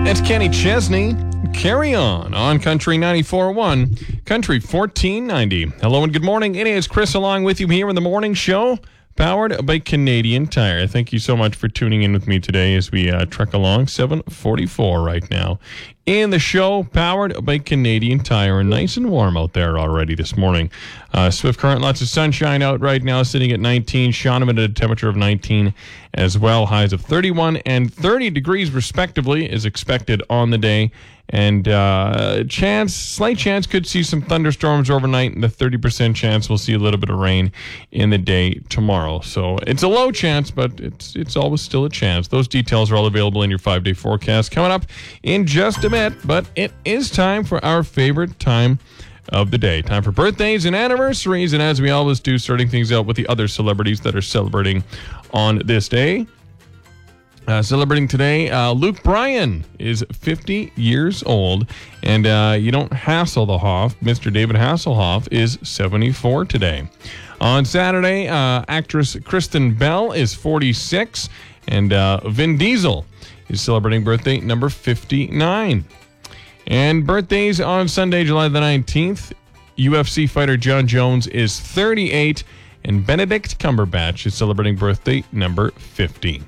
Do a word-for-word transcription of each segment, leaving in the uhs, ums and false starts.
It's Kenny Chesney. Carry on on Country ninety-four point one, Country fourteen ninety. Hello and good morning. It is Chris along with you here in the morning show, powered by Canadian Tire. Thank you so much for tuning in with me today as we uh, trek along. seven forty-four right now in the show, powered by Canadian Tire, and nice and warm out there already this morning. Uh, Swift Current, lots of sunshine out right now, sitting at nineteen. Shaunavon at a temperature of nineteen as well. Highs of thirty-one and thirty degrees respectively is expected on the day. And uh, chance, slight chance, could see some thunderstorms overnight, and a thirty percent chance we'll see a little bit of rain in the day tomorrow. So it's a low chance, but it's it's always still a chance. Those details are all available in your five-day forecast coming up in just a bit. But it is time for our favorite time of the day. Time for birthdays and anniversaries, and as we always do, starting things out with the other celebrities that are celebrating on this day. Uh, celebrating today, uh, Luke Bryan is fifty years old, and uh, you don't hassle the Hoff. Mister David Hasselhoff is seventy-four today. On Saturday, uh, actress Kristen Bell is forty-six, and uh, Vin Diesel is celebrating birthday number fifty-nine. And birthdays on Sunday, July the nineteenth, U F C fighter John Jones is thirty-eight, and Benedict Cumberbatch is celebrating birthday number fifty.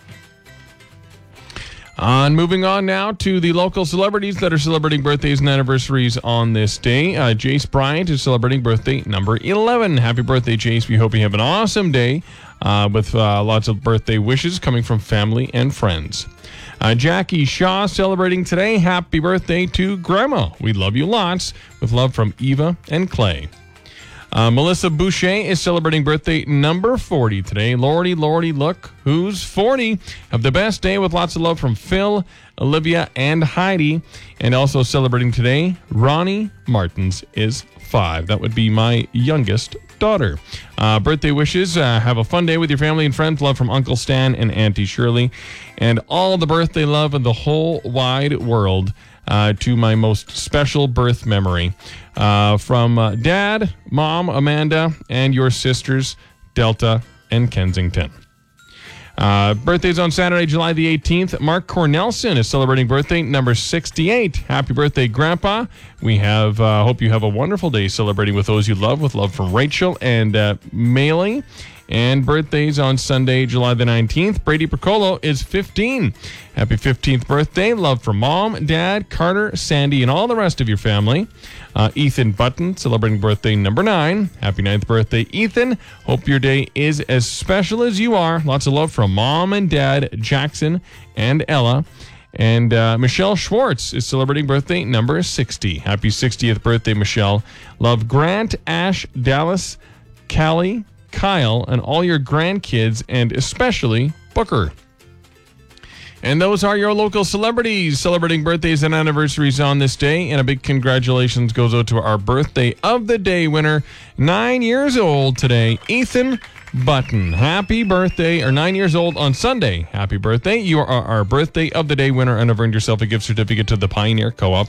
On moving on now to the local celebrities that are celebrating birthdays and anniversaries on this day. Uh, Jace Bryant is celebrating birthday number eleven. Happy birthday, Jace. We hope you have an awesome day uh, with uh, lots of birthday wishes coming from family and friends. Uh, Jackie Shaw celebrating today. Happy birthday to Grandma. We love you lots. With love from Eva and Clay. Uh, Melissa Boucher is celebrating birthday number forty today. Lordy, Lordy, look who's forty. Have the best day with lots of love from Phil, Olivia, and Heidi. And also celebrating today, Ronnie Martins is five. That would be my youngest daughter. Uh, birthday wishes. Uh, have a fun day with your family and friends. Love from Uncle Stan and Auntie Shirley. And all the birthday love in the whole wide world uh, to my most special birth memory. Uh, from uh, Dad, Mom, Amanda, and your sisters, Delta and Kensington. Uh, birthdays on Saturday, July the eighteenth. Mark Cornelson is celebrating birthday number sixty-eight. Happy birthday, Grandpa. We have, uh, hope you have a wonderful day celebrating with those you love, with love from Rachel and uh, Maylee. And birthdays on Sunday, July the nineteenth. Brady Piccolo is fifteen. Happy fifteenth birthday. Love from Mom, Dad, Carter, Sandy, and all the rest of your family. Uh, Ethan Button celebrating birthday number nine. Happy ninth birthday, Ethan. Hope your day is as special as you are. Lots of love from Mom and Dad, Jackson and Ella. And uh, Michelle Schwartz is celebrating birthday number sixty. Happy sixtieth birthday, Michelle. Love Grant, Ash, Dallas, Callie, Kyle, and all your grandkids, and especially Booker. And those are your local celebrities celebrating birthdays and anniversaries on this day. And a big congratulations goes out to our birthday of the day winner, nine years old today, Ethan Button. Happy birthday, or nine years old on Sunday. Happy birthday. You are our birthday of the day winner and have earned yourself a gift certificate to the Pioneer Co-op